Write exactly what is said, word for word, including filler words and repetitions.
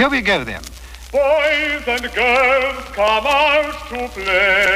Here we go then. Boys and girls, come out to play.